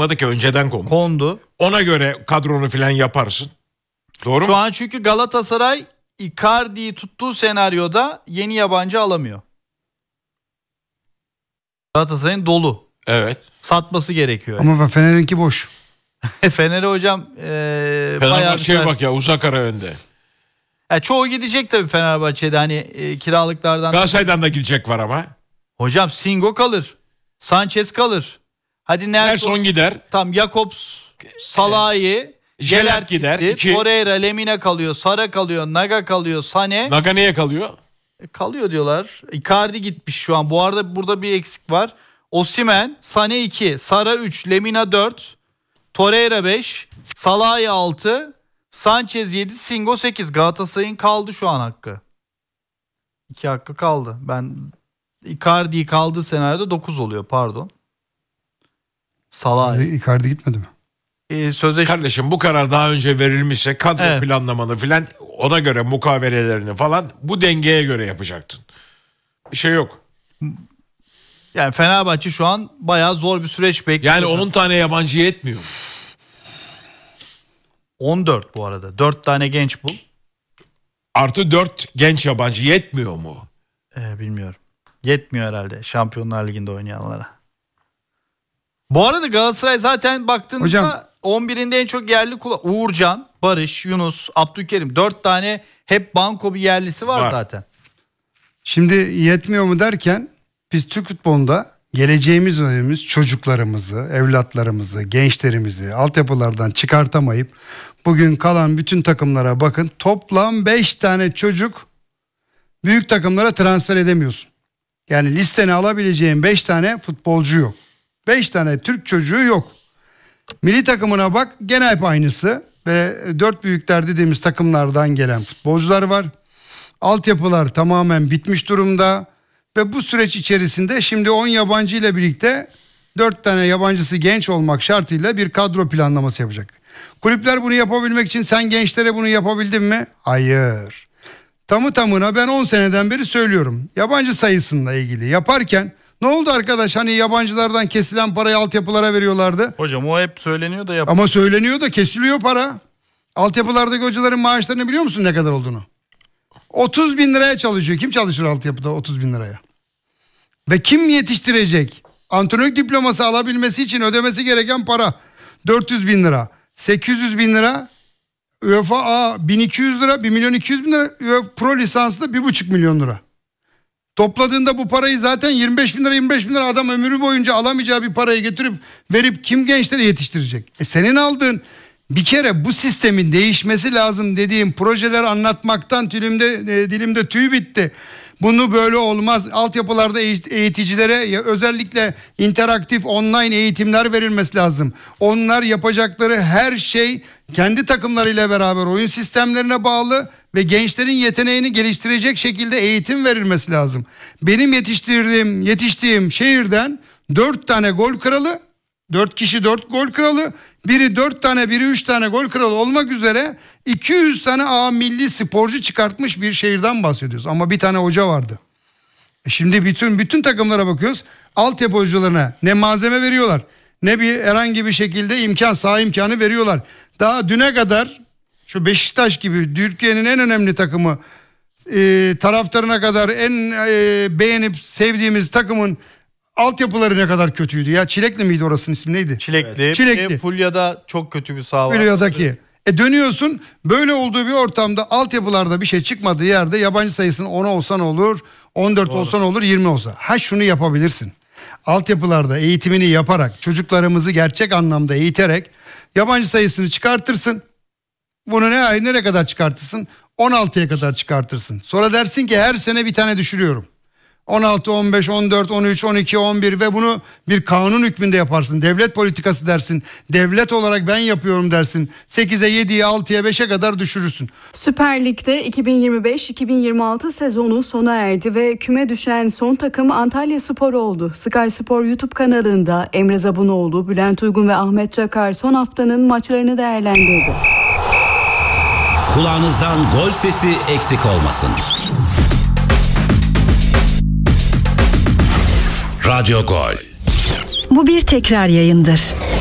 konmadı ki, önceden kondu. Kondu. Ona göre kadronu falan yaparsın. Doğru mu? Şu an çünkü Galatasaray Icardi'yi tuttuğu senaryoda yeni yabancı alamıyor. Galatasaray'ın dolu. Evet. Satması gerekiyor. Ama Fener'inki boş. Fener'e hocam Fenerbahçe'ye bak ya, uzak ara önde. Çoğu gidecek tabii Fenerbahçe'de, hani kiralıklardan. Galatasaray'dan da gidecek var ama. Hocam Singo kalır. Sanchez kalır. Hadi Nelson gider. Tam Jakobs, Salahi, Gelert gider. Torreira, Lemina kalıyor. Sara kalıyor. Naga kalıyor. Sane. Naga neye kalıyor? Kalıyor diyorlar. Icardi gitmiş şu an. Bu arada burada bir eksik var. Osimhen, Sane 2, Sara 3, Lemina 4, Torreira 5, Salahi 6, Sanchez 7, Singo 8. Galatasaray'ın kaldı şu an hakkı. 2 hakkı kaldı. Icardi kaldığı senaryoda 9 oluyor, pardon. Salahi. Icardi gitmedi mi? Kardeşim, bu karar daha önce verilmişse kadro planlamanı filan, ona göre mukavelelerini falan bu dengeye göre yapacaktın. Bir şey yok. Yani Fenerbahçe şu an bayağı zor bir süreç bekliyor. Yani 10 tane yabancı yetmiyor. 14 bu arada. 4 tane genç bul. Artı 4 genç yabancı yetmiyor mu? Bilmiyorum. Yetmiyor herhalde Şampiyonlar Ligi'nde oynayanlara. Bu arada Galatasaray zaten baktığınızda hocam, 11'inde en çok yerli Uğurcan, Barış, Yunus, Abdülkerim. 4 tane hep banko bir yerlisi var zaten. Şimdi yetmiyor mu derken, biz Türk futbolunda geleceğimiz çocuklarımızı, evlatlarımızı, gençlerimizi altyapılardan çıkartamayıp bugün kalan bütün takımlara bakın, toplam 5 tane çocuk büyük takımlara transfer edemiyorsun. Yani listene alabileceğin 5 tane futbolcu yok. 5 tane Türk çocuğu yok. Milli takımına bak, gene hep aynısı ve 4 büyükler dediğimiz takımlardan gelen futbolcular var. Altyapılar tamamen bitmiş durumda ve bu süreç içerisinde şimdi 10 yabancı ile birlikte 4 tane yabancısı genç olmak şartıyla bir kadro planlaması yapacak. Kulüpler bunu yapabilmek için sen gençlere bunu yapabildin mi? Hayır. Tamı tamına ben 10 seneden beri söylüyorum. Yabancı sayısıyla ilgili yaparken ne oldu arkadaş? Hani yabancılardan kesilen parayı altyapılara veriyorlardı. Hocam o hep söyleniyor da Ama söyleniyor da kesiliyor para. Altyapılardaki hocaların maaşlarını biliyor musun ne kadar olduğunu? 30 bin liraya çalışıyor. Kim çalışır altyapıda 30 bin liraya? Ve kim yetiştirecek? Antrenörlük diploması alabilmesi için ödemesi gereken para 400 bin lira. 800 bin lira. UEFA A 1200 lira. 1 milyon 200 bin lira. UEFA Pro lisansı da 1,5 milyon lira. Topladığında bu parayı zaten 25 bin lira adam ömrü boyunca alamayacağı bir parayı getirip verip kim gençleri yetiştirecek? Senin aldığın, bir kere bu sistemin değişmesi lazım dediğim projeler anlatmaktan dilimde tüy bitti. Bunu böyle olmaz. Altyapılarda eğiticilere özellikle interaktif online eğitimler verilmesi lazım. Onlar yapacakları her şey kendi takımlarıyla beraber oyun sistemlerine bağlı ve gençlerin yeteneğini geliştirecek şekilde eğitim verilmesi lazım. Benim yetiştiğim şehirden 4 tane gol kralı, 4 kişi 4 gol kralı, biri 4 tane biri 3 tane gol kralı olmak üzere 200 tane A milli sporcu çıkartmış bir şehirden bahsediyoruz. Ama bir tane hoca vardı. Şimdi bütün takımlara bakıyoruz. Altyapı hocalarına ne malzeme veriyorlar, ne bir herhangi bir şekilde saha imkanı veriyorlar. Daha düne kadar şu Beşiktaş gibi Türkiye'nin en önemli takımı, taraftarına kadar en beğenip sevdiğimiz takımın altyapıları ne kadar kötüydü ya. Çilekli miydi, orasının ismi neydi? Çilekli. Fulya'da çok kötü bir saha var. Fulya'daki. Dönüyorsun, böyle olduğu bir ortamda altyapılarda bir şey çıkmadığı yerde yabancı sayısının 10 olsa ne olur, 14 olsa ne olur, 20 olsa. Şunu yapabilirsin. Altyapılarda eğitimini yaparak, çocuklarımızı gerçek anlamda eğiterek yabancı sayısını çıkartırsın. Bunu nereye kadar çıkartırsın? 16'ya kadar çıkartırsın. Sonra dersin ki her sene bir tane düşürüyorum. 16, 15, 14, 13, 12, 11 ve bunu bir kanun hükmünde yaparsın. Devlet politikası dersin. Devlet olarak ben yapıyorum dersin. 8'e, 7'ye, 6'ya, 5'e kadar düşürürsün. Süper Lig'de 2025-2026 sezonu sona erdi ve küme düşen son takım Antalyaspor oldu. Sky Spor YouTube kanalında Emre Zabunoğlu, Bülent Uygun ve Ahmet Çakar son haftanın maçlarını değerlendirdi. Kulağınızdan gol sesi eksik olmasın. Radyo Gol. Bu bir tekrar yayındır.